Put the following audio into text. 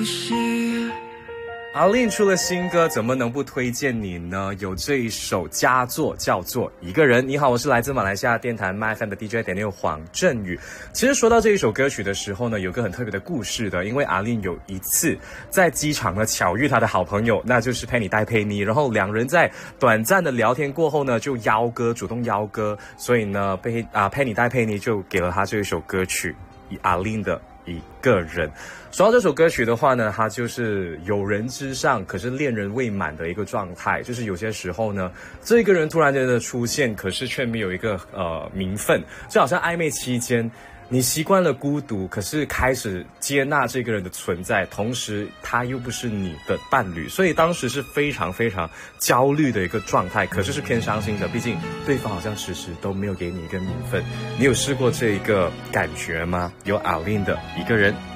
阿令出了新歌，怎么能不推荐你呢？有这一首佳作叫做《一个人》。你好，我是来自马来西亚电台 MyFM 的 DJ.6 黄振宇。其实说到这一首歌曲的时候呢，有个很特别的故事的，因为阿令有一次在机场呢巧遇他的好朋友，那就是佩妮戴佩妮，然后两人在短暂的聊天过后呢，就主动邀歌，所以呢佩妮戴佩妮就给了他这一首歌曲，阿令的一个人。说到这首歌曲的话呢，它就是有人之上，可是恋人未满的一个状态。就是有些时候呢，这个人突然间的出现，可是却没有一个名分，就好像暧昧期间，你习惯了孤独，可是开始接纳这个人的存在，同时他又不是你的伴侣，所以当时是非常非常焦虑的一个状态，可是是偏伤心的，毕竟对方好像迟迟都没有给你一个名分。你有试过这一个感觉吗？有阿令的一个人。